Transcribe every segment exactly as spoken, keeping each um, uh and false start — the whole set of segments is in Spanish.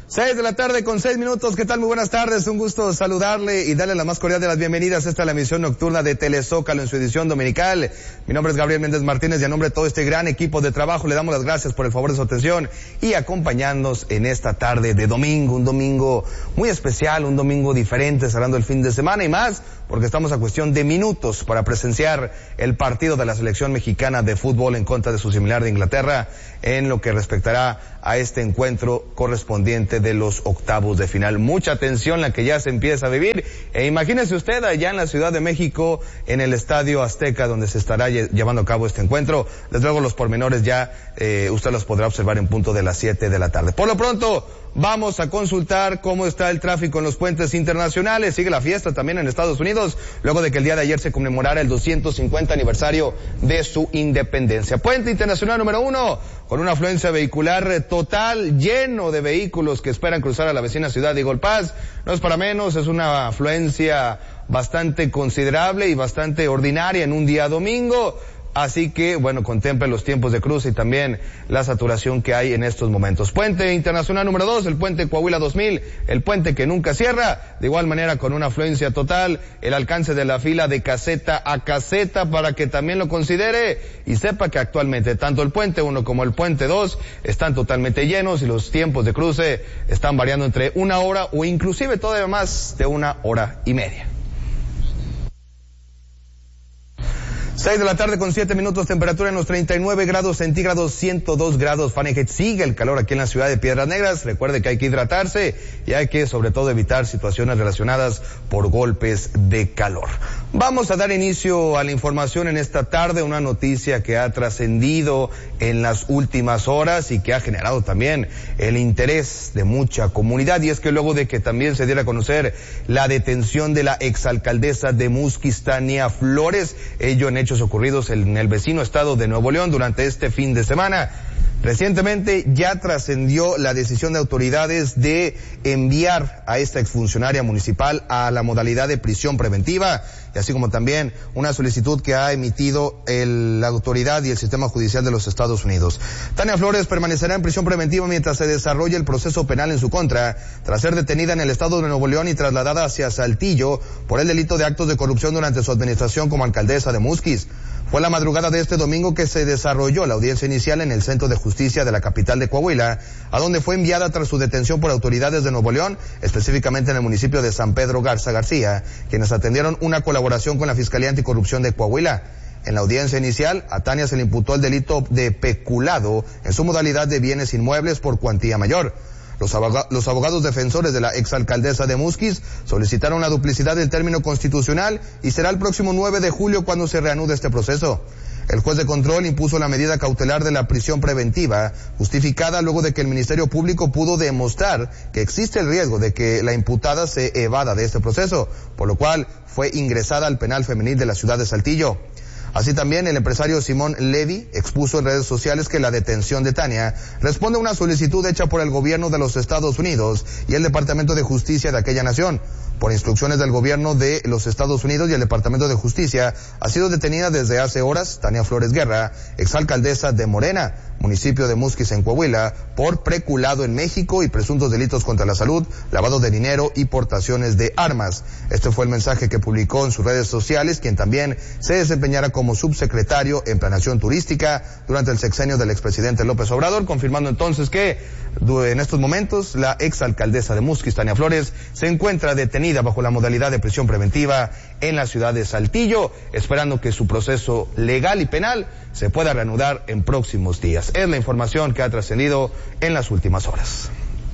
Seis de la tarde con seis minutos. ¿Qué tal? Muy buenas tardes. Un gusto saludarle y darle la más cordial de las bienvenidas. Esta es la emisión nocturna de Telezócalo en su edición dominical. Mi nombre es Gabriel Méndez Martínez y a nombre de todo este gran equipo de trabajo le damos las gracias por el favor de su atención y acompañarnos en esta tarde de domingo. Un domingo muy especial, un domingo diferente, cerrando el fin de semana y más, porque estamos a cuestión de minutos para presenciar el partido de la selección mexicana de fútbol en contra de su similar de Inglaterra en lo que respectará a este encuentro correspondiente de los octavos de final. Mucha atención la que ya se empieza a vivir, e imagínese usted allá en la Ciudad de México, en el Estadio Azteca, donde se estará llevando a cabo este encuentro. Desde luego los pormenores ya eh, usted los podrá observar en punto de las siete de la tarde. Por lo pronto, vamos a consultar cómo está el tráfico en los puentes internacionales. Sigue la fiesta también en Estados Unidos, luego de que el día de ayer se conmemorara el doscientos cincuenta aniversario de su independencia. Puente internacional número uno, con una afluencia vehicular total, lleno de vehículos que esperan cruzar a la vecina ciudad de Eagle Pass. No es para menos, es una afluencia bastante considerable y bastante ordinaria en un día domingo. Así que, bueno, contemple los tiempos de cruce y también la saturación que hay en estos momentos. Puente internacional número dos, el puente Coahuila dos mil, el puente que nunca cierra, de igual manera con una afluencia total, el alcance de la fila de caseta a caseta para que también lo considere y sepa que actualmente tanto el puente uno como el puente dos están totalmente llenos y los tiempos de cruce están variando entre una hora o inclusive todavía más de una hora y media. Seis de la tarde con siete minutos, temperatura en los treinta y nueve grados centígrados, ciento dos grados Fahrenheit. Sigue el calor aquí en la ciudad de Piedras Negras. Recuerde que hay que hidratarse y hay que sobre todo evitar situaciones relacionadas por golpes de calor. Vamos a dar inicio a la información en esta tarde, una noticia que ha trascendido en las últimas horas y que ha generado también el interés de mucha comunidad, y es que luego de que también se diera a conocer la detención de la exalcaldesa de Musquis, Tania Flores, ello en hechos ocurridos en el vecino estado de Nuevo León durante este fin de semana. Recientemente ya trascendió la decisión de autoridades de enviar a esta exfuncionaria municipal a la modalidad de prisión preventiva, y así como también una solicitud que ha emitido el, la autoridad y el sistema judicial de los Estados Unidos. Tania Flores permanecerá en prisión preventiva mientras se desarrolle el proceso penal en su contra, tras ser detenida en el estado de Nuevo León y trasladada hacia Saltillo por el delito de actos de corrupción durante su administración como alcaldesa de Musquis. Fue la madrugada de este domingo que se desarrolló la audiencia inicial en el Centro de Justicia de la capital de Coahuila, a donde fue enviada tras su detención por autoridades de Nuevo León, específicamente en el municipio de San Pedro Garza García, quienes atendieron una colaboración con la Fiscalía Anticorrupción de Coahuila. En la audiencia inicial, a Tania se le imputó el delito de peculado en su modalidad de bienes inmuebles por cuantía mayor. Los, aboga los abogados defensores de la exalcaldesa de Musquis solicitaron la duplicidad del término constitucional y será el próximo nueve de julio cuando se reanude este proceso. El juez de control impuso la medida cautelar de la prisión preventiva, justificada luego de que el Ministerio Público pudo demostrar que existe el riesgo de que la imputada se evada de este proceso, por lo cual fue ingresada al penal femenil de la ciudad de Saltillo. Así también el empresario Simón Levy expuso en redes sociales que la detención de Tania responde a una solicitud hecha por el gobierno de los Estados Unidos y el Departamento de Justicia de aquella nación. Por instrucciones del gobierno de los Estados Unidos y el Departamento de Justicia, ha sido detenida desde hace horas Tania Flores Guerra, exalcaldesa de Morena, municipio de Musquis en Coahuila, por peculado en México y presuntos delitos contra la salud, lavado de dinero y portaciones de armas. Este fue el mensaje que publicó en sus redes sociales, quien también se desempeñara como subsecretario en Planeación Turística durante el sexenio del expresidente López Obrador, confirmando entonces que en estos momentos la exalcaldesa de Musquis, Tania Flores, se encuentra detenida bajo la modalidad de prisión preventiva en la ciudad de Saltillo, esperando que su proceso legal y penal se pueda reanudar en próximos días. Es la información que ha trascendido en las últimas horas.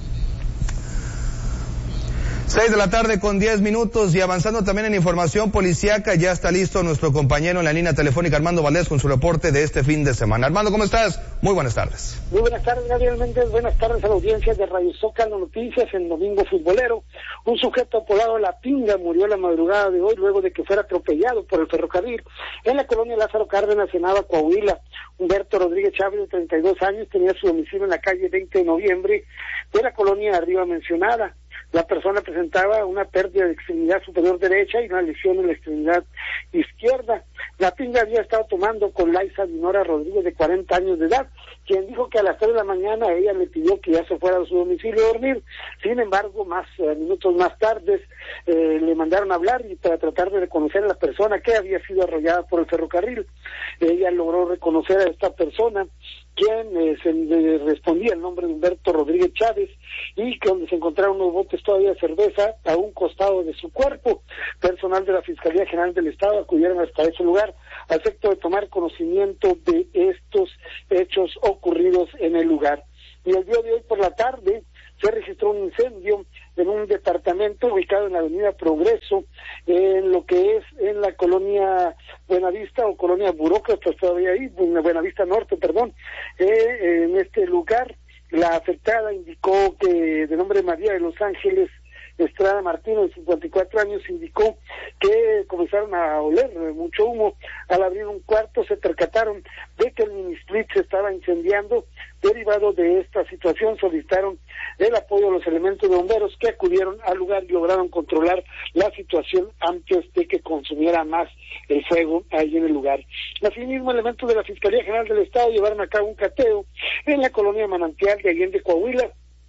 Seis de la tarde con diez minutos y avanzando también en información policíaca, ya está listo nuestro compañero en la línea telefónica Armando Valdés con su reporte de este fin de semana. Armando, ¿cómo estás? Muy buenas tardes. Muy buenas tardes, Gabriel Méndez. Buenas tardes a la audiencia de Radio Zócalo Noticias en Domingo Futbolero. Un sujeto apodado La Pinga murió la madrugada de hoy luego de que fuera atropellado por el ferrocarril en la colonia Lázaro Cárdenas, en Nava, Coahuila. Humberto Rodríguez Chávez, de treinta y dos años, tenía su domicilio en la calle veinte de noviembre de la colonia arriba mencionada. La persona presentaba una pérdida de extremidad superior derecha y una lesión en la extremidad izquierda. La pinga había estado tomando con Laisa Dinora Rodríguez, de cuarenta años de edad, quien dijo que a las tres de la mañana ella le pidió que ya se fuera a su domicilio a dormir. Sin embargo, más eh, minutos más tarde eh, le mandaron a hablar y para tratar de reconocer a la persona que había sido arrollada por el ferrocarril. Ella logró reconocer a esta persona, quien eh, se le respondía el nombre de Humberto Rodríguez Chávez, y que donde se encontraron unos botes todavía de cerveza a un costado de su cuerpo. Personal de la Fiscalía General del Estado acudieron hasta ese lugar a efecto de tomar conocimiento de estos hechos ocurridos en el lugar. Y el día de hoy por la tarde se registró un incendio en un departamento ubicado en la avenida Progreso, en lo que es en la colonia Buenavista o colonia Burócratas, todavía ahí, Buenavista Norte, perdón. Eh, en este lugar, la afectada indicó que, de nombre María de Los Ángeles Estrada Martino, de cincuenta y cuatro años, indicó que comenzaron a oler mucho humo. Al abrir un cuarto se percataron de que el mini split se estaba incendiando. Derivado de esta situación, solicitaron el apoyo de los elementos de bomberos, que acudieron al lugar y lograron controlar la situación antes de que consumiera más el fuego ahí en el lugar. Asimismo, elementos de la Fiscalía General del Estado llevaron a cabo un cateo en la colonia Manantial de Allende, Coahuila,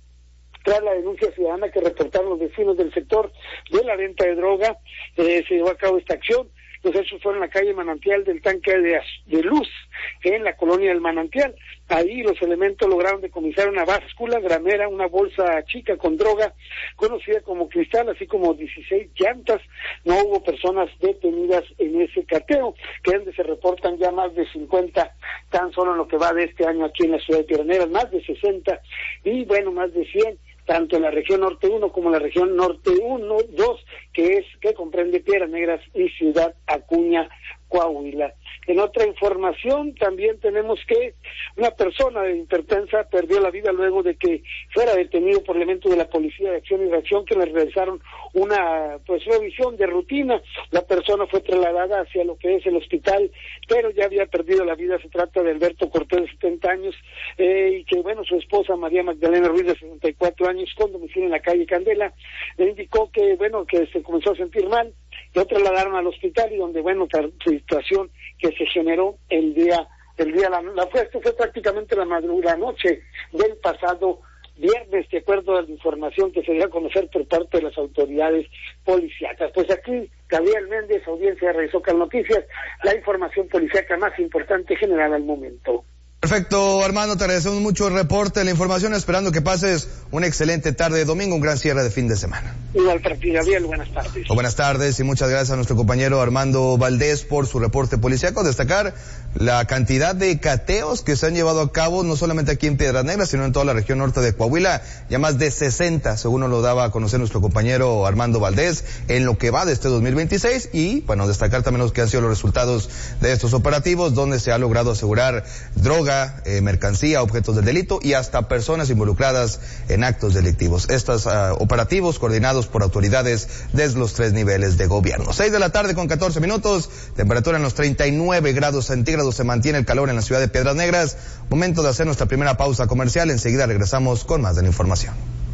tras la denuncia ciudadana que reportaron los vecinos del sector de la venta de droga. Eh, se llevó a cabo esta acción. Los hechos fueron en la calle Manantial del Tanque de, de Luz, en la colonia del Manantial. Ahí los elementos lograron decomisar una báscula, gramera, una bolsa chica con droga, conocida como cristal, así como dieciséis llantas. No hubo personas detenidas en ese cateo, que es donde se reportan ya más de cincuenta, tan solo en lo que va de este año aquí en la ciudad de Piedras Negras, más de sesenta, y bueno, más de cien, tanto en la región norte uno como en la región norte uno, dos, que es que comprende Piedras Negras y Ciudad Acuña, Coahuila. En otra información también tenemos que una persona de Interpensa perdió la vida luego de que fuera detenido por elementos de la Policía de Acción y Reacción, que le realizaron una pues revisión de rutina. La persona fue trasladada hacia lo que es el hospital, pero ya había perdido la vida. Se trata de Alberto Cortés, de setenta años, eh, y que bueno, su esposa María Magdalena Ruiz, de sesenta y cuatro años, con domicilio en la calle Candela, le indicó que bueno, que se comenzó a sentir mal. Lo trasladaron al hospital y donde, bueno, la situación que se generó el día, el día, la, la fue, esto fue prácticamente la madrugada, noche del pasado viernes, de acuerdo a la información que se dio a conocer por parte de las autoridades policíacas. Pues aquí, Gabriel Méndez, audiencia de Radio Zócalo Noticias, la información policíaca más importante generada al momento. Perfecto, Armando, te agradecemos mucho el reporte, la información, esperando que pases una excelente tarde de domingo, un gran cierre de fin de semana. Igual para ti, Gabriel, buenas tardes. O buenas tardes y muchas gracias a nuestro compañero Armando Valdés por su reporte policíaco. Destacar la cantidad de cateos que se han llevado a cabo, no solamente aquí en Piedras Negras, sino en toda la región norte de Coahuila, ya más de sesenta, según nos lo daba a conocer nuestro compañero Armando Valdés, en lo que va de este dos mil veintiséis, y bueno, destacar también los que han sido los resultados de estos operativos, donde se ha logrado asegurar droga, eh, mercancía, objetos del delito y hasta personas involucradas en actos delictivos. Estos uh, operativos coordinados por autoridades desde los tres niveles de gobierno. Seis de la tarde con catorce minutos, temperatura en los treinta y nueve grados centígrados, se mantiene el calor en la ciudad de Piedras Negras. Momento de hacer nuestra primera pausa comercial, enseguida regresamos con más de la información.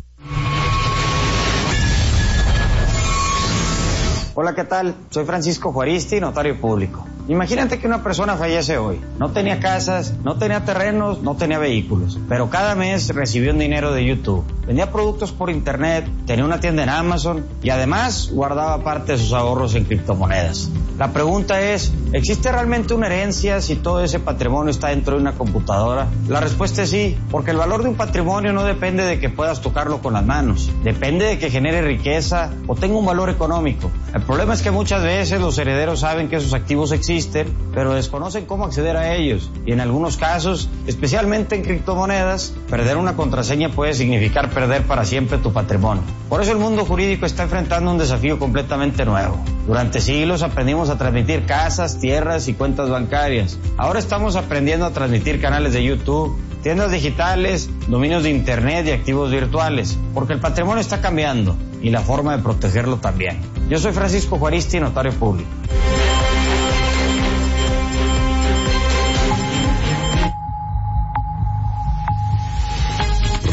Hola, ¿qué tal? Soy Francisco Juaristi, notario público. Imagínate que una persona fallece hoy. No tenía casas, no tenía terrenos, no tenía vehículos, pero cada mes recibió un dinero de YouTube. Vendía productos por internet, tenía una tienda en Amazon y además guardaba parte de sus ahorros en criptomonedas. La pregunta es, ¿existe realmente una herencia si todo ese patrimonio está dentro de una computadora? La respuesta es sí, porque el valor de un patrimonio no depende de que puedas tocarlo con las manos. Depende de que genere riqueza o tenga un valor económico. El problema es que muchas veces los herederos saben que esos activos existen, pero desconocen cómo acceder a ellos. Y en algunos casos, especialmente en criptomonedas, perder una contraseña puede significar perder para siempre tu patrimonio. Por eso el mundo jurídico está enfrentando un desafío completamente nuevo. Durante siglos aprendimos a transmitir casas, tierras y cuentas bancarias. Ahora estamos aprendiendo a transmitir canales de YouTube, tiendas digitales, dominios de internet y activos virtuales, porque el patrimonio está cambiando y la forma de protegerlo también. Yo soy Francisco Juaristi, notario público.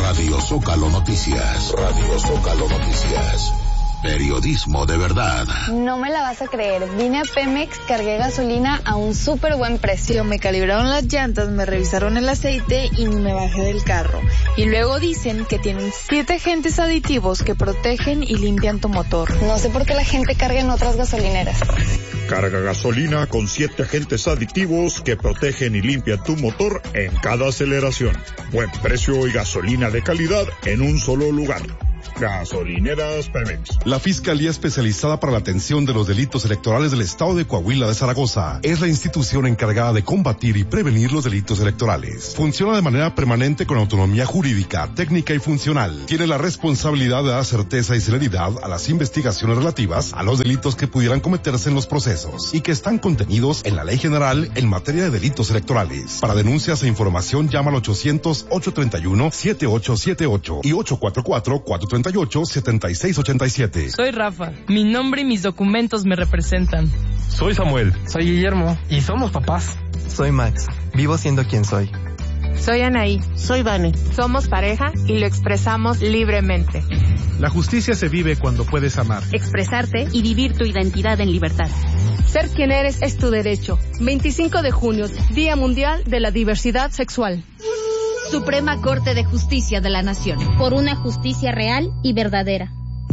Radio Zócalo Noticias. Radio Zócalo Noticias. Periodismo de verdad. No me la vas a creer. Vine a Pemex, cargué gasolina a un súper buen precio. Me calibraron las llantas, me revisaron el aceite y me bajé del carro. Y luego dicen que tienen siete agentes aditivos que protegen y limpian tu motor. No sé por qué la gente carga en otras gasolineras. Carga gasolina con siete agentes aditivos que protegen y limpian tu motor en cada aceleración. Buen precio y gasolina de calidad en un solo lugar. Gasolineras Pemex. La Fiscalía Especializada para la Atención de los Delitos Electorales del Estado de Coahuila de Zaragoza es la institución encargada de combatir y prevenir los delitos electorales. Funciona de manera permanente con autonomía jurídica, técnica y funcional. Tiene la responsabilidad de dar certeza y celeridad a las investigaciones relativas a los delitos que pudieran cometerse en los procesos y que están contenidos en la Ley General en materia de delitos electorales. Para denuncias e información llama al ochocientos, ochocientos treinta y uno, setenta y ocho setenta y ocho y ochocientos cuarenta y cuatro, cuatrocientos treinta y ocho, setenta y seis ochenta y siete. Soy Rafa. Mi nombre y mis documentos me representan. Soy Samuel. Soy Guillermo. Y somos papás. Soy Max. Vivo siendo quien soy. Soy Anaí. Soy Vane. Somos pareja y lo expresamos libremente. La justicia se vive cuando puedes amar, expresarte y vivir tu identidad en libertad. Ser quien eres es tu derecho. veinticinco de junio, Día Mundial de la Diversidad Sexual. Suprema Corte de Justicia de la Nación. Por una justicia real y verdadera.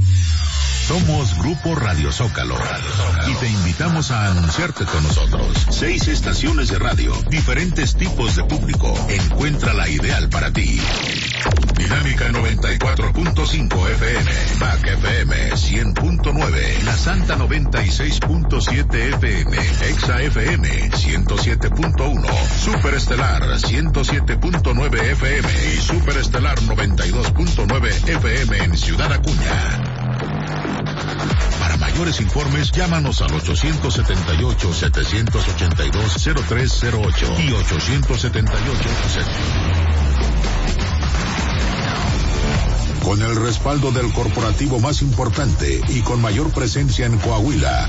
Somos Grupo Radio Zócalo, Radio Zócalo y te invitamos a anunciarte con nosotros. Seis estaciones de radio, diferentes tipos de público. Encuentra la ideal para ti. Dinámica noventa y cuatro punto cinco F M, M A C F M cien punto nueve, La Santa noventa y seis punto siete F M, Exa F M ciento siete punto uno, Superestelar ciento siete punto nueve F M y Superestelar noventa y dos punto nueve F M en Ciudad Acuña. Para mayores informes, llámanos al ochocientos setenta y ocho, setecientos ochenta y dos, cero tres cero ocho y ochocientos setenta y ocho. Con el respaldo del corporativo más importante y con mayor presencia en Coahuila.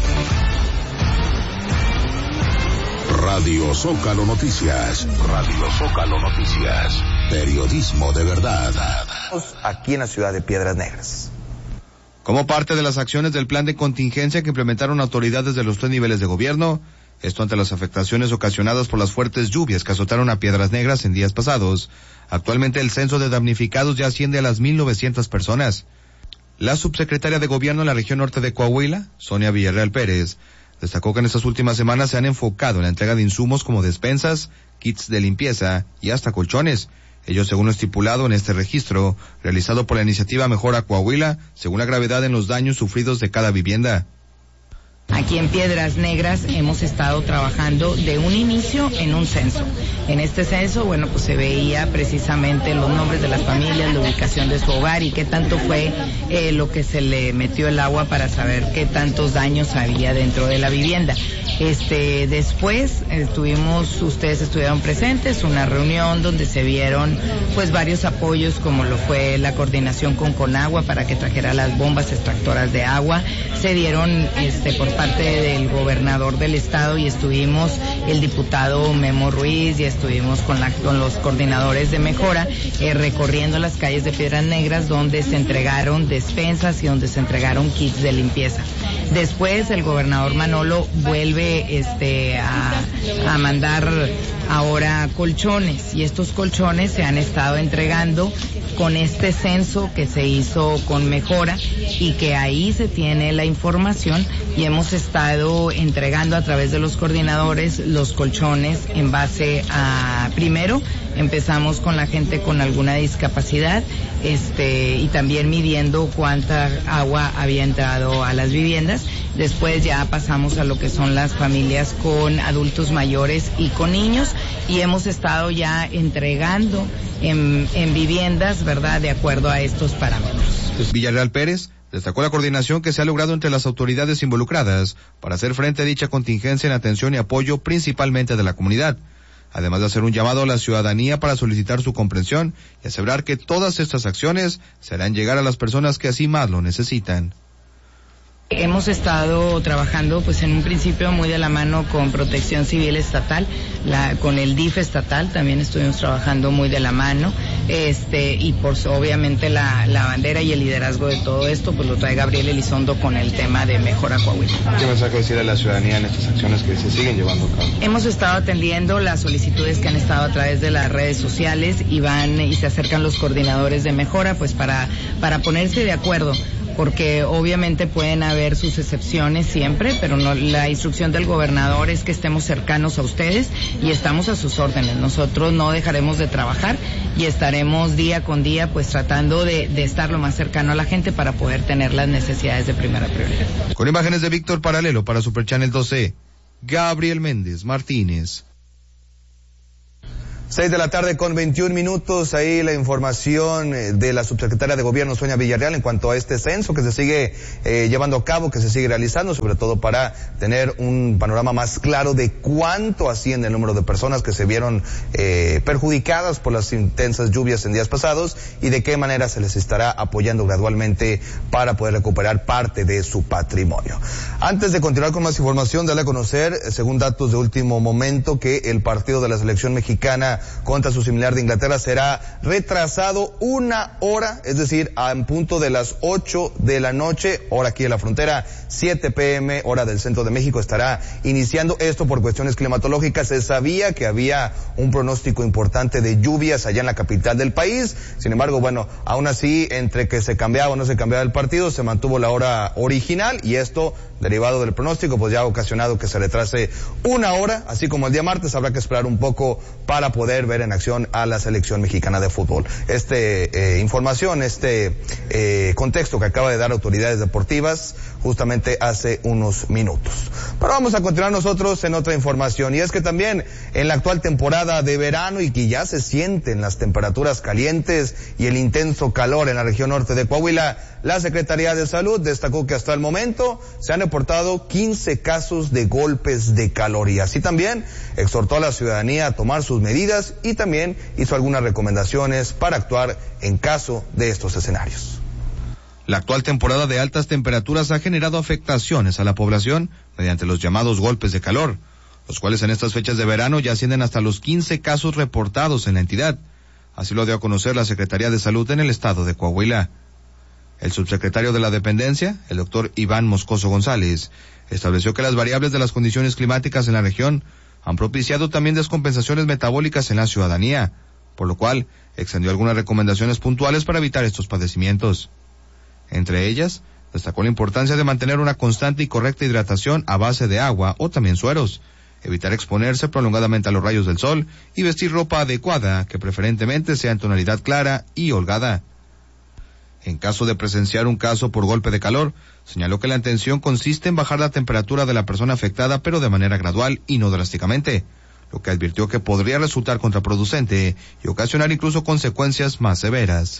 Radio Zócalo Noticias. Radio Zócalo Noticias. Periodismo de verdad. Aquí en la ciudad de Piedras Negras. Como parte de las acciones del plan de contingencia que implementaron autoridades de los tres niveles de gobierno, esto ante las afectaciones ocasionadas por las fuertes lluvias que azotaron a Piedras Negras en días pasados, actualmente el censo de damnificados ya asciende a las mil novecientas personas. La subsecretaria de Gobierno en la región norte de Coahuila, Sonia Villarreal Pérez, destacó que en estas últimas semanas se han enfocado en la entrega de insumos como despensas, kits de limpieza y hasta colchones. Ello según lo estipulado en este registro, realizado por la iniciativa Mejora Coahuila, según la gravedad en los daños sufridos de cada vivienda. Aquí en Piedras Negras hemos estado trabajando de un inicio en un censo. En este censo, bueno, pues se veía precisamente los nombres de las familias, la ubicación de su hogar y qué tanto fue eh, lo que se le metió el agua para saber qué tantos daños había dentro de la vivienda. Este, después estuvimos, ustedes estuvieron presentes, una reunión donde se vieron pues varios apoyos como lo fue la coordinación con Conagua para que trajera las bombas extractoras de agua. Se dieron este por parte del gobernador del estado y estuvimos el diputado Memo Ruiz y estuvimos con, la, con los coordinadores de Mejora eh, recorriendo las calles de Piedras Negras donde se entregaron despensas y donde se entregaron kits de limpieza. Después el gobernador Manolo vuelve este a, a mandar ahora colchones y estos colchones se han estado entregando con este censo que se hizo con Mejora y que ahí se tiene la información y hemos estado entregando a través de los coordinadores los colchones en base a, primero empezamos con la gente con alguna discapacidad este y también midiendo cuánta agua había entrado a las viviendas. Después ya pasamos a lo que son las familias con adultos mayores y con niños y hemos estado ya entregando en, en viviendas, ¿verdad?, de acuerdo a estos parámetros. Villarreal Pérez destacó la coordinación que se ha logrado entre las autoridades involucradas para hacer frente a dicha contingencia en atención y apoyo principalmente de la comunidad, además de hacer un llamado a la ciudadanía para solicitar su comprensión y asegurar que todas estas acciones se harán llegar a las personas que así más lo necesitan. Hemos estado trabajando pues en un principio muy de la mano con Protección Civil Estatal, la, con el D I F estatal también estuvimos trabajando muy de la mano, este y pues obviamente la, la bandera y el liderazgo de todo esto pues lo trae Gabriel Elizondo con el tema de Mejora Coahuila. ¿Qué mensaje decir a la ciudadanía en estas acciones que se siguen llevando a cabo? Hemos estado atendiendo las solicitudes que han estado a través de las redes sociales y van y se acercan los coordinadores de Mejora pues para, para ponerse de acuerdo, porque obviamente pueden haber sus excepciones siempre, pero no, la instrucción del gobernador es que estemos cercanos a ustedes y estamos a sus órdenes. Nosotros no dejaremos de trabajar y estaremos día con día pues tratando de, de estar lo más cercano a la gente para poder tener las necesidades de primera prioridad. Con imágenes de Víctor Paralelo para Super Channel doce, Gabriel Méndez Martínez. Seis de la tarde con veintiún minutos, ahí la información de la subsecretaria de Gobierno, Sonia Villarreal, en cuanto a este censo que se sigue eh, llevando a cabo, que se sigue realizando, sobre todo para tener un panorama más claro de cuánto asciende el número de personas que se vieron eh, perjudicadas por las intensas lluvias en días pasados y de qué manera se les estará apoyando gradualmente para poder recuperar parte de su patrimonio. Antes de continuar con más información, darle a conocer, según datos de último momento, que el partido de la selección mexicana contra su similar de Inglaterra será retrasado una hora, es decir, a en punto de las ocho de la noche, hora aquí en la frontera, siete pm, hora del centro de México, estará iniciando esto por cuestiones climatológicas. Se sabía que había un pronóstico importante de lluvias allá en la capital del país, sin embargo, bueno, aún así, entre que se cambiaba o no se cambiaba el partido, se mantuvo la hora original y esto, derivado del pronóstico, pues ya ha ocasionado que se retrase una hora, así como el día martes habrá que esperar un poco para poder ver en acción a la selección mexicana de fútbol. Este eh, información, este eh, contexto que acaba de dar autoridades deportivas justamente hace unos minutos. Pero vamos a continuar nosotros en otra información, y es que también en la actual temporada de verano y que ya se sienten las temperaturas calientes y el intenso calor en la región norte de Coahuila, la Secretaría de Salud destacó que hasta el momento se han reportado quince casos de golpes de calor y así también exhortó a la ciudadanía a tomar sus medidas y también hizo algunas recomendaciones para actuar en caso de estos escenarios. La actual temporada de altas temperaturas ha generado afectaciones a la población mediante los llamados golpes de calor, los cuales en estas fechas de verano ya ascienden hasta los quince casos reportados en la entidad. Así lo dio a conocer la Secretaría de Salud en el estado de Coahuila. El subsecretario de la dependencia, el doctor Iván Moscoso González, estableció que las variables de las condiciones climáticas en la región han propiciado también descompensaciones metabólicas en la ciudadanía, por lo cual extendió algunas recomendaciones puntuales para evitar estos padecimientos. Entre ellas, destacó la importancia de mantener una constante y correcta hidratación a base de agua o también sueros, evitar exponerse prolongadamente a los rayos del sol y vestir ropa adecuada que preferentemente sea en tonalidad clara y holgada. En caso de presenciar un caso por golpe de calor, señaló que la intención consiste en bajar la temperatura de la persona afectada pero de manera gradual y no drásticamente, lo que advirtió que podría resultar contraproducente y ocasionar incluso consecuencias más severas.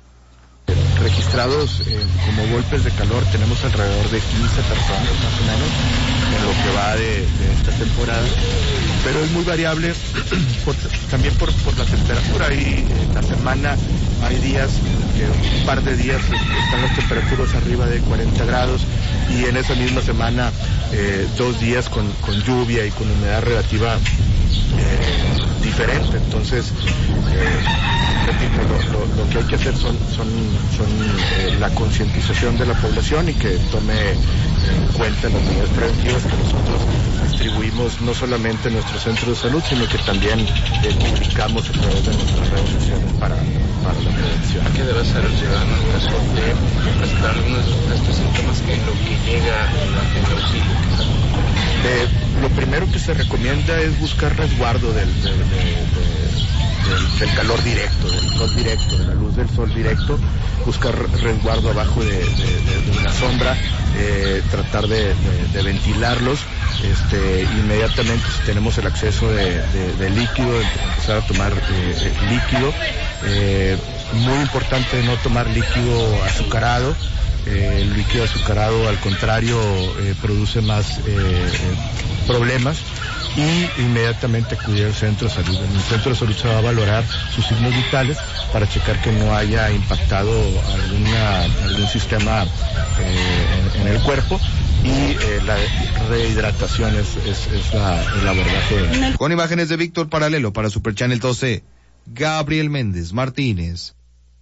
Registrados eh, como golpes de calor tenemos alrededor de quince personas más o menos en lo que va de, de esta temporada, pero es muy variable por, también por, por la temperatura. Y en la semana hay días, que un par de días están las temperaturas arriba de cuarenta grados y en esa misma semana eh, dos días con, con lluvia y con humedad relativa eh, diferente. Entonces eh, repito, lo, lo, lo que hay que hacer son, son, son eh, la concientización de la población y que tome en cuenta las medidas preventivas que nosotros distribuimos no solamente en nuestro centro de salud, sino que también eh, publicamos a través de nuestras redes sociales para, para la prevención. ¿A qué debe hacer el ciudadano en caso de presentar algunos de estos síntomas que lo que llega en el auxilio? Eh, lo primero que se recomienda es buscar resguardo del, del, del, del, del calor directo, del sol directo, de la luz del sol directo, buscar resguardo abajo de, de, de, de una sombra, eh, tratar de, de, de ventilarlos, este, inmediatamente si tenemos el acceso de, de, de líquido, empezar a tomar eh, líquido, eh, muy importante no tomar líquido azucarado. Eh, el líquido azucarado al contrario eh, produce más eh, eh, problemas y inmediatamente acudir al centro de salud. En el centro de salud se va a valorar sus signos vitales para checar que no haya impactado alguna, algún sistema eh, en, en el cuerpo, y eh, la rehidratación es, es, es la, el abordaje. Con imágenes de Víctor Paralelo para Super Channel doce, Gabriel Méndez Martínez.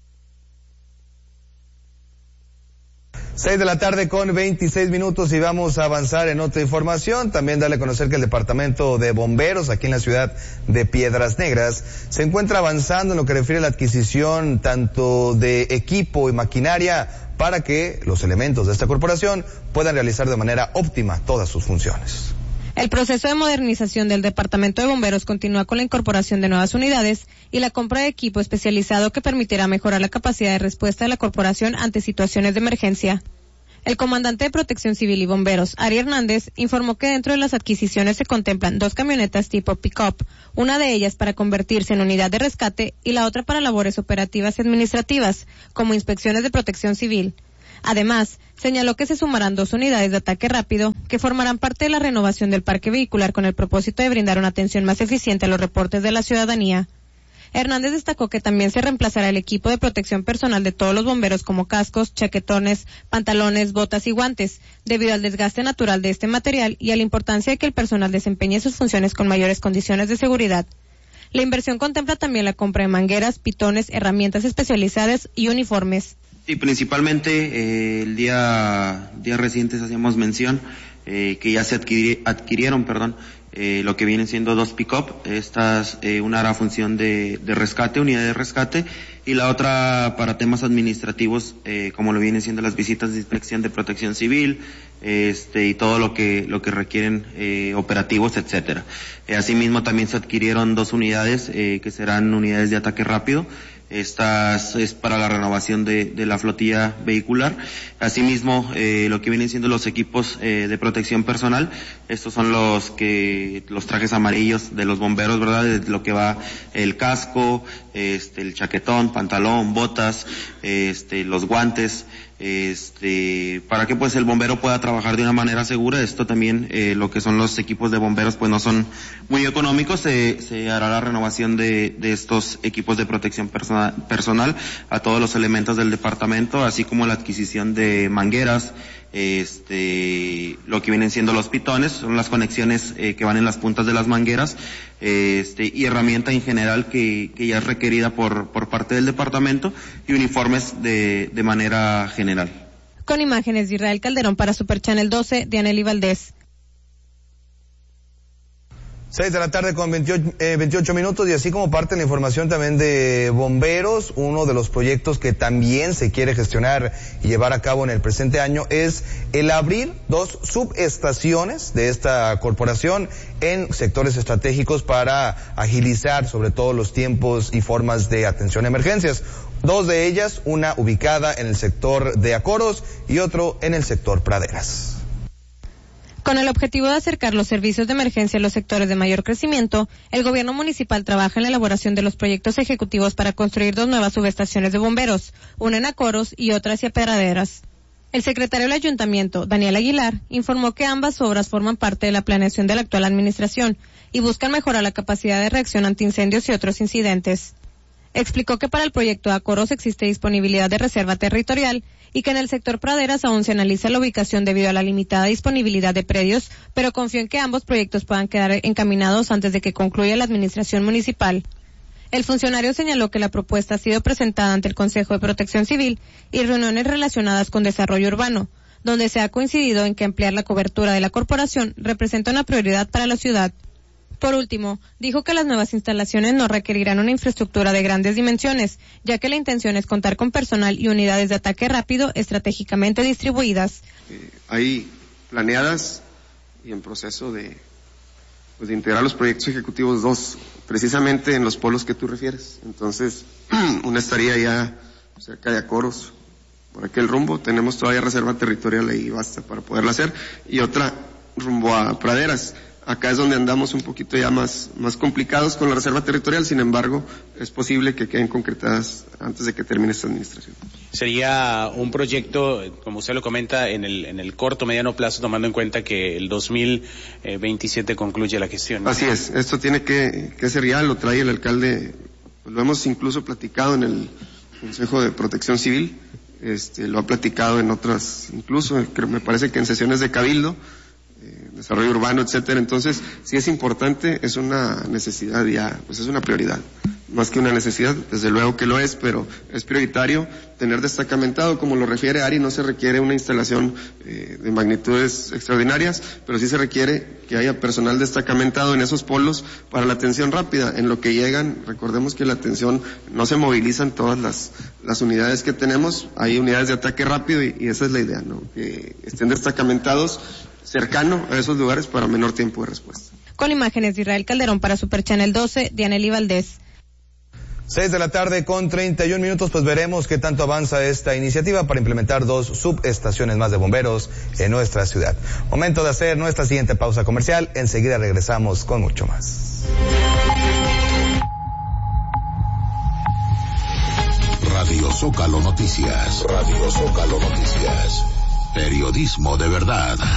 Seis de la tarde con veintiséis minutos y vamos a avanzar en otra información. También darle a conocer que el Departamento de Bomberos aquí en la ciudad de Piedras Negras se encuentra avanzando en lo que refiere a la adquisición tanto de equipo y maquinaria para que los elementos de esta corporación puedan realizar de manera óptima todas sus funciones. El proceso de modernización del Departamento de Bomberos continúa con la incorporación de nuevas unidades y la compra de equipo especializado que permitirá mejorar la capacidad de respuesta de la corporación ante situaciones de emergencia. El comandante de Protección Civil y Bomberos, Ari Hernández, informó que dentro de las adquisiciones se contemplan dos camionetas tipo pick-up, una de ellas para convertirse en unidad de rescate y la otra para labores operativas y administrativas, como inspecciones de protección civil. Además, señaló que se sumarán dos unidades de ataque rápido que formarán parte de la renovación del parque vehicular con el propósito de brindar una atención más eficiente a los reportes de la ciudadanía. Hernández destacó que también se reemplazará el equipo de protección personal de todos los bomberos como cascos, chaquetones, pantalones, botas y guantes, debido al desgaste natural de este material y a la importancia de que el personal desempeñe sus funciones con mayores condiciones de seguridad. La inversión contempla también la compra de mangueras, pitones, herramientas especializadas y uniformes. Sí, principalmente eh, el día días recientes hacíamos mención eh, que ya se adquiri- adquirieron, perdón, eh, lo que vienen siendo dos pick-up. Estas, eh, una hará función de, de rescate, unidad de rescate, y la otra para temas administrativos, eh, como lo vienen siendo las visitas de inspección de protección civil, este y todo lo que lo que requieren eh, operativos, etcétera. Eh, asimismo también se adquirieron dos unidades eh, que serán unidades de ataque rápido. Estas es para la renovación de, de la flotilla vehicular. Asimismo, eh, lo que vienen siendo los equipos eh, de protección personal, estos son los que los trajes amarillos de los bomberos, ¿verdad? De lo que va el casco, este, el chaquetón, pantalón, botas, este, los guantes, este, para que pues el bombero pueda trabajar de una manera segura. Esto también, eh, lo que son los equipos de bomberos pues no son muy económicos. Se, se hará la renovación de, de estos equipos de protección persona, personal a todos los elementos del departamento, así como la adquisición de mangueras, este, lo que vienen siendo los pitones, son las conexiones eh, que van en las puntas de las mangueras, este, y herramienta en general que, que ya es requerida por, por parte del departamento, y uniformes de, de manera general. Con imágenes de Israel Calderón para Super Channel doce, Dianely Valdés. Seis de la tarde con veintiocho, eh, veintiocho minutos, y así como parte de la información también de bomberos, uno de los proyectos que también se quiere gestionar y llevar a cabo en el presente año es el abrir dos subestaciones de esta corporación en sectores estratégicos para agilizar sobre todo los tiempos y formas de atención a emergencias. Dos de ellas, una ubicada en el sector de Acoros y otro en el sector Praderas. Con el objetivo de acercar los servicios de emergencia a los sectores de mayor crecimiento, el gobierno municipal trabaja en la elaboración de los proyectos ejecutivos para construir dos nuevas subestaciones de bomberos, una en Acoros y otra hacia Praderas. El secretario del ayuntamiento, Daniel Aguilar, informó que ambas obras forman parte de la planeación de la actual administración y buscan mejorar la capacidad de reacción ante incendios y otros incidentes. Explicó que para el proyecto de Acoros existe disponibilidad de reserva territorial y que en el sector Praderas aún se analiza la ubicación debido a la limitada disponibilidad de predios, pero confió en que ambos proyectos puedan quedar encaminados antes de que concluya la administración municipal. El funcionario señaló que la propuesta ha sido presentada ante el Consejo de Protección Civil y reuniones relacionadas con desarrollo urbano, donde se ha coincidido en que ampliar la cobertura de la corporación representa una prioridad para la ciudad. Por último, dijo que las nuevas instalaciones no requerirán una infraestructura de grandes dimensiones, ya que la intención es contar con personal y unidades de ataque rápido estratégicamente distribuidas. Eh, hay planeadas y en proceso de, pues, de integrar los proyectos ejecutivos dos, precisamente en los polos que tú refieres. Entonces, una estaría ya cerca de Acoros, por aquel rumbo, tenemos todavía reserva territorial ahí, basta para poderla hacer, y otra rumbo a Praderas. Acá es donde andamos un poquito ya más, más complicados con la reserva territorial, sin embargo, es posible que queden concretadas antes de que termine esta administración. Sería un proyecto, como usted lo comenta, en el, en el corto, mediano plazo, tomando en cuenta que el dos mil veintisiete concluye la gestión, ¿no? Así es, esto tiene que, que ser real, lo trae el alcalde, pues lo hemos incluso platicado en el Consejo de Protección Civil, este, lo ha platicado en otras, incluso, creo, me parece que en sesiones de cabildo, eh, desarrollo urbano, etcétera. Entonces, sí es importante, es una necesidad ya, pues es una prioridad. Más que una necesidad, desde luego que lo es, pero es prioritario tener destacamentado, como lo refiere Ari, no se requiere una instalación eh, de magnitudes extraordinarias, pero sí se requiere que haya personal destacamentado en esos polos para la atención rápida. En lo que llegan, recordemos que la atención no se movilizan todas las, las unidades que tenemos, hay unidades de ataque rápido y, y esa es la idea, ¿no? Que estén destacamentados cercano a esos lugares para menor tiempo de respuesta. Con imágenes de Israel Calderón para Super Channel doce, Dianely Valdés. Seis de la tarde con treinta y un minutos, pues veremos qué tanto avanza esta iniciativa para implementar dos subestaciones más de bomberos en nuestra ciudad. Momento de hacer nuestra siguiente pausa comercial, enseguida regresamos con mucho más. Radio Zócalo Noticias, Radio Zócalo Noticias, periodismo de verdad.